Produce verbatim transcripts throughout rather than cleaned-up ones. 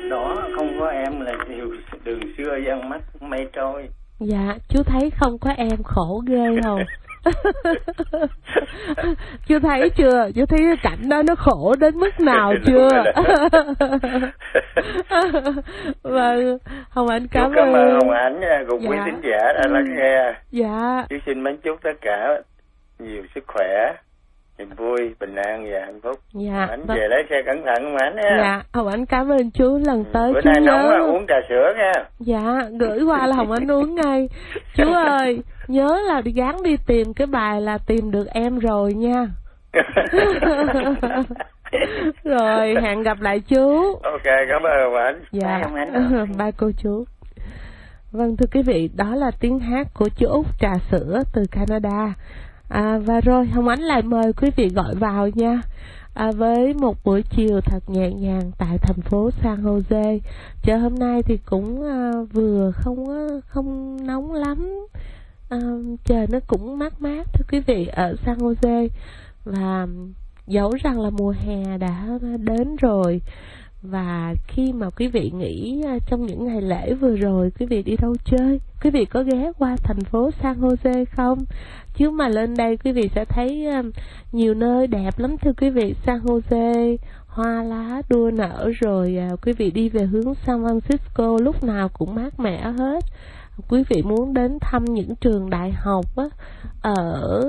Đó, không có em là điều đường xưa dân mắt mây trôi. Dạ, chú thấy không có em khổ ghê không? Chú thấy chưa? Chú thấy cái cảnh đó nó khổ đến mức nào chưa? Vâng, Hồng Ánh cảm, cảm ơn. ơn Hồng Ánh cùng dạ. quý thính giả đã lắng nghe. Dạ. Chú xin mến chúc tất cả nhiều sức khỏe, niềm vui, bình an và hạnh phúc. Dạ. Anh về lái xe cẩn thận Hồng Ánh nha. Dạ, Hồng Ánh cảm ơn chú, lần tới bữa chú nay nhớ. nóng là uống trà sữa nha. Dạ, gửi qua là Hồng Ánh uống ngay. Chú ơi, nhớ là đi gắng đi tìm cái bài là tìm được em rồi nha. Rồi, hẹn gặp lại chú. Ok, cảm ơn Hồng Ánh. Dạ, bye cô chú. Vâng, thưa quý vị, đó là tiếng hát của chú Út Trà Sữa từ Canada. À, và rồi Hồng Ánh lại mời quý vị gọi vào nha. À, với một buổi chiều thật nhẹ nhàng tại thành phố San Jose. Trời hôm nay thì cũng à, vừa không không nóng lắm, à, trời nó cũng mát mát thưa quý vị ở San Jose. Và dẫu rằng là mùa hè đã đến rồi, và khi mà quý vị nghỉ trong những ngày lễ vừa rồi, quý vị đi đâu chơi? Quý vị có ghé qua thành phố San Jose không? Chứ mà lên đây quý vị sẽ thấy nhiều nơi đẹp lắm thưa quý vị. San Jose hoa lá đua nở, rồi quý vị đi về hướng San Francisco lúc nào cũng mát mẻ hết. Quý vị muốn đến thăm những trường đại học á, ở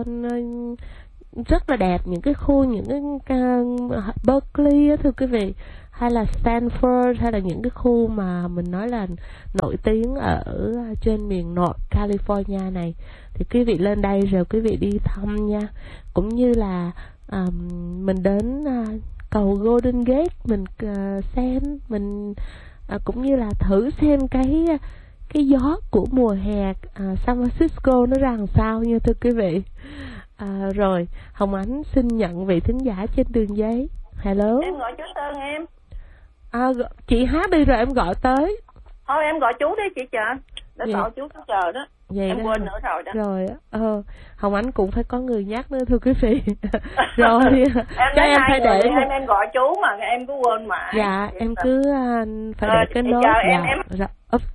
rất là đẹp, những cái khu, những cái uh, Berkeley á thưa quý vị, hay là Stanford, hay là những cái khu mà mình nói là nổi tiếng ở trên miền North California này, thì quý vị lên đây rồi quý vị đi thăm nha. Cũng như là um, mình đến uh, cầu Golden Gate mình uh, xem, mình uh, cũng như là thử xem cái cái gió của mùa hè uh, San Francisco nó ra làm sao nha thưa quý vị. À, rồi Hồng Ánh xin nhận vị thính giả trên đường giấy. Hello. Em gọi chú Sơn em. À, chị hát đi rồi em gọi tới. Thôi em gọi chú đi chị chờ. Để gọi chú chú chờ đó. Vậy em đó. quên nữa rồi đó. Rồi ờ, Hồng Ánh cũng phải có người nhắc nữa thưa quý vị. Rồi em cho em phải để em em gọi chú mà em cứ quên mà. Dạ em, em cứ uh, phải à, để cái nốt. dạ, dạ. em, em... Rồi,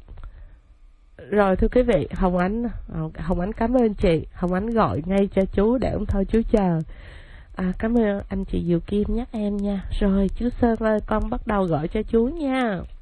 rồi thưa quý vị, Hồng Ánh Hồng Ánh cảm ơn chị. Hồng Ánh gọi ngay cho chú để ông thôi chú chờ. À, cảm ơn anh chị Diệu Kim nhắc em nha. Rồi chú Sơn ơi, con bắt đầu gọi cho chú nha.